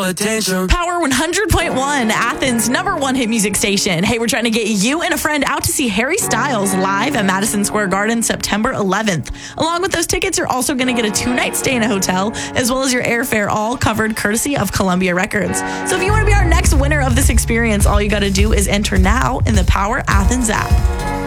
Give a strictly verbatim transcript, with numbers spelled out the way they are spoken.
Attention. Power one hundred point one, Athens' number one hit music station. Hey, we're trying to get you and a friend out to see Harry Styles live at Madison Square Garden September eleventh. Along with those tickets, you're also going to get a two-night stay in a hotel, as well as your airfare, all covered courtesy of Columbia Records. So if you want to be our next winner of this experience, all you got to do is enter now in the Power Athens app.